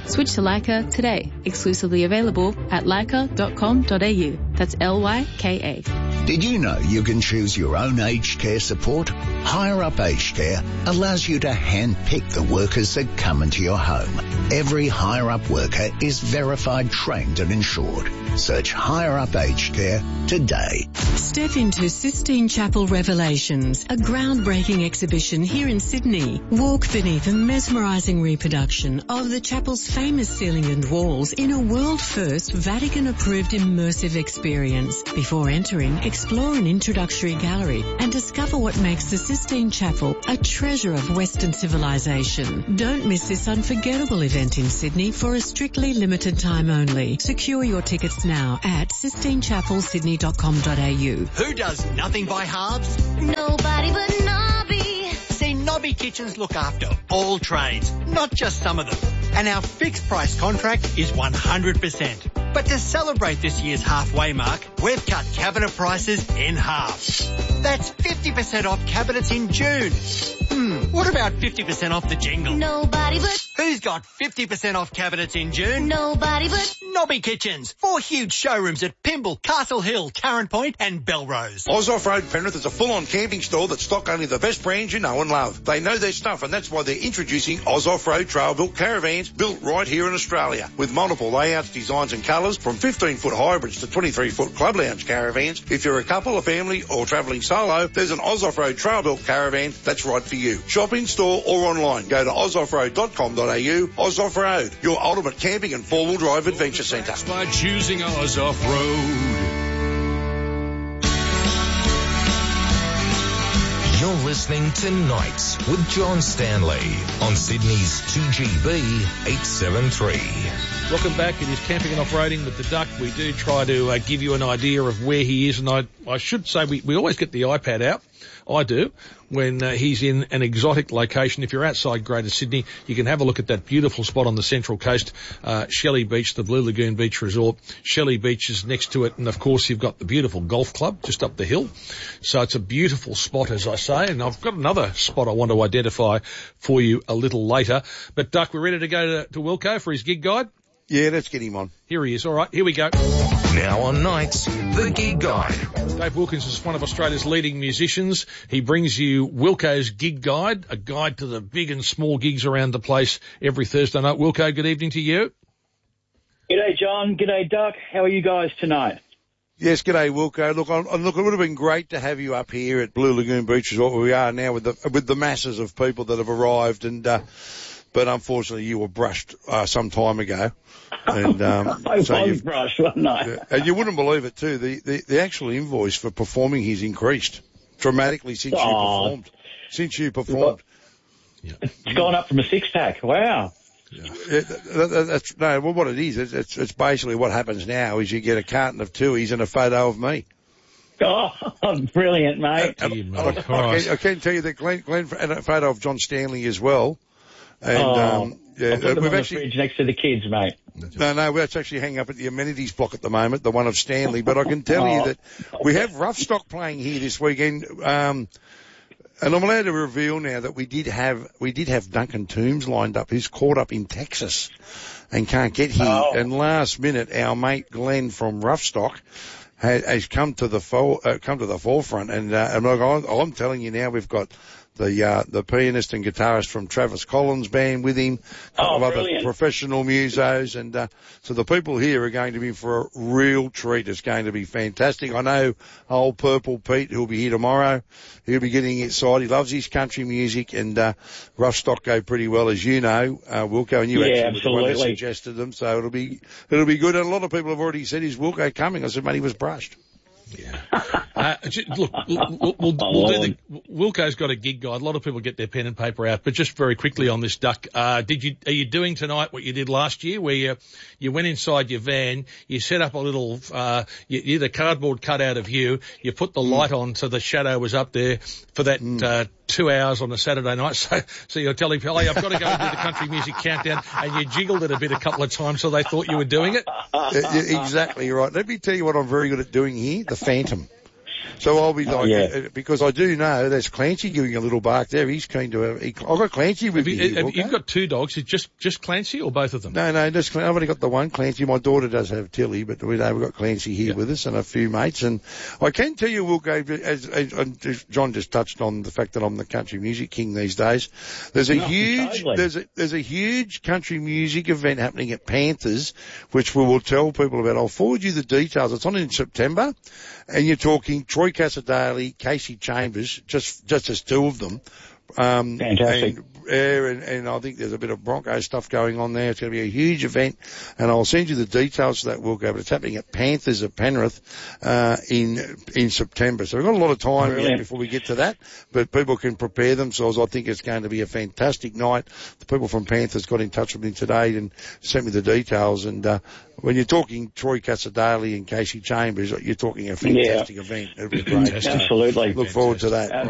Switch to Leica today. Exclusively available at leica.com.au. That's LYKA. Did you know you can choose your own aged care support? Higher Up Aged Care allows you to hand-pick the workers that come into your home. Every Higher Up worker is verified, trained and insured. Search Higher Up Aged Care today. Step into Sistine Chapel Revelations, a groundbreaking exhibition here in Sydney. Walk beneath a mesmerising reproduction of the chapel's famous ceiling and walls in a world-first Vatican-approved immersive experience. Before entering, explore an introductory gallery and discover what makes the Sistine Chapel a treasure of Western civilization. Don't miss this unforgettable event in Sydney for a strictly limited time only. Secure your tickets now at sistinechapelsydney.com.au. Who does nothing by halves? Nobody but Nobby. See, Nobby Kitchens look after all trades, not just some of them. And our fixed price contract is 100%. But to celebrate this year's halfway mark, we've cut cabinet prices in half. That's 50% off cabinets in June. What about 50% off the jingle? Nobody but... Who's got 50% off cabinets in June? Nobody but... Nobby Kitchens. 4 huge showrooms at Pymble, Castle Hill, Tarrant Point and Belrose. Oz Off-Road Penrith is a full-on camping store that stock only the best brands you know and love. They know their stuff, and that's why they're introducing Oz Off-Road trail-built caravans built right here in Australia. With multiple layouts, designs and colours, from 15-foot hybrids to 23-foot club lounge caravans. If you're a couple, a family or travelling solo, there's an Oz Off-Road trail-built caravan that's right for you. Shop in store or online. Go to ozoffroad.com.au. Oz Off-Road, your ultimate camping and four-wheel drive adventure centre. By choosing Oz Off-Road. You're listening to Nights with John Stanley on Sydney's 2GB 873. Welcome back. It is Camping and Off-Roading with the Duck. We do try to give you an idea of where he is, and I should say we always get the iPad out. I do. When he's in an exotic location. If you're outside Greater Sydney, you can have a look at that beautiful spot on the Central Coast, Shelley Beach, the Blue Lagoon Beach Resort. Shelley Beach is next to it, and of course you've got the beautiful golf club just up the hill. So it's a beautiful spot, as I say, and I've got another spot I want to identify for you a little later. But Duck, we're ready to go to Wilco for his gig guide? Yeah, let's get him on. Here he is. All right, here we go. Now on Nights, the Gig Guide. Dave Wilkins is one of Australia's leading musicians. He brings you Wilco's Gig Guide, a guide to the big and small gigs around the place every Thursday night. Wilco, good evening to you. G'day, John. G'day, Duck. How are you guys tonight? Yes, g'day, Wilco. Look, it would have been great to have you up here at Blue Lagoon Beach, is what we are now with the masses of people that have arrived, and but unfortunately you were brushed some time ago. And I was brushed, wasn't I? Yeah, and you wouldn't believe it too. The actual invoice for performing has increased dramatically since you performed. Yeah. It's gone up from a 6-pack. Wow. Yeah. What it is, it's basically what happens now is you get a carton of Tui's and a photo of me. Oh, brilliant, mate. I can tell you that Glenn and a photo of John Stanley as well. And, I'll put them on the fridge next to the kids, mate. No, we're actually hanging up at the amenities block at the moment, the one of Stanley. But I can tell you that we have Rough Stock playing here this weekend. And I'm allowed to reveal now that we did have Duncan Toombs lined up, who's caught up in Texas and can't get here. Oh. And last minute, our mate Glenn from Rough Stock has come to the forefront. And I'm telling you now, we've got the pianist and guitarist from Travis Collins' band with him, a couple of other professional musos, and so the people here are going to be for a real treat. It's going to be fantastic. I know old Purple Pete, who'll be here tomorrow, he'll be getting excited. He loves his country music, and Rough Stock go pretty well, as you know, Wilco, and you actually were the one that suggested them, so it'll be good. And a lot of people have already said, is Wilco coming? I said, mate, he was brushed. Yeah. Look, Wilco's got a gig guide. A lot of people get their pen and paper out, but just very quickly on this, Duck, are you doing tonight what you did last year, where you went inside your van, you set up a little, you did a cardboard cutout of you put the light on so the shadow was up there for that 2 hours on a Saturday night. So you're telling people, hey, I've got to go and do the country music countdown, and you jiggled it a bit a couple of times so they thought you were doing it? Exactly right. Let me tell you what I'm very good at doing here, the Phantom. So I'll be because I do know there's Clancy giving a little bark there. He's keen to I've got Clancy with me. You've got two dogs. Is it just Clancy or both of them? No, I've only got the one Clancy. My daughter does have Tilly, but we've got Clancy here with us and a few mates. And I can tell you, as John just touched on the fact that I'm the country music king these days. There's a huge country music event happening at Panthers, which we will tell people about. I'll forward you the details. It's on in September, and you're talking Troy Casadale, Casey Chambers, just as two of them. Fantastic. And I think there's a bit of Bronco stuff going on there. It's going to be a huge event, and I'll send you the details of that, Wilco, but it's happening at Panthers at Penrith in September. So we've got a lot of time yet before we get to that, but people can prepare themselves. I think it's going to be a fantastic night. The people from Panthers got in touch with me today and sent me the details, and when you're talking Troy Casadale and Casey Chambers, you're talking a fantastic event. It'll be great. Absolutely. Look forward to that.